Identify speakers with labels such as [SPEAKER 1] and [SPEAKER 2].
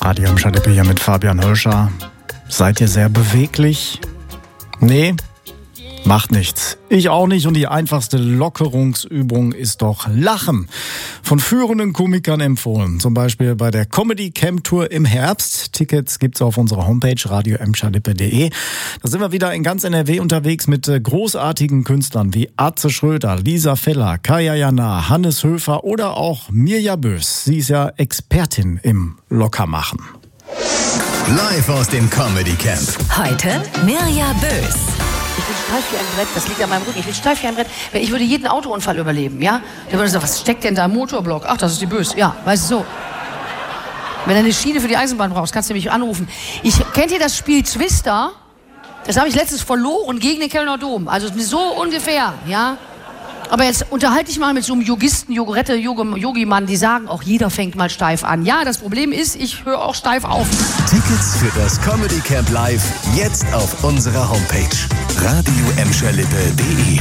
[SPEAKER 1] Radio Emscher Lippe hier mit Fabian Hölscher. Seid ihr sehr beweglich? Nee? Macht nichts. Ich auch nicht und die einfachste Lockerungsübung ist doch Lachen. Von führenden Komikern empfohlen. Zum Beispiel bei der Comedy Camp Tour im Herbst. Tickets gibt's auf unserer Homepage radioemscherlippe.de. Da sind wir wieder in ganz NRW unterwegs mit großartigen Künstlern wie Atze Schröder, Lisa Feller, Kaya Jana, Hannes Höfer oder auch Mirja Bös. Sie ist ja Expertin im Lockermachen.
[SPEAKER 2] Live aus dem Comedy Camp.
[SPEAKER 3] Heute Mirja Bös.
[SPEAKER 4] Ich bin steif wie ein Brett, das liegt an meinem Rücken. Ich bin steif wie ein Brett. Ich würde jeden Autounfall überleben, ja? Der würde sagen, was steckt denn da im Motorblock? Ach, das ist die Bös. Ja, weißt du so. Wenn du eine Schiene für die Eisenbahn brauchst, kannst du mich anrufen. Kennt ihr das Spiel Twister? Das habe ich letztens verloren gegen den Kölner Dom. Also so ungefähr, ja? Aber jetzt unterhalte ich mal mit so einem Yogisten, Yogi-Mann, die sagen auch, jeder fängt mal steif an. Ja, das Problem ist, ich höre auch steif auf.
[SPEAKER 2] Tickets für das Comedy Camp Live jetzt auf unserer Homepage radioemscherlippe.de.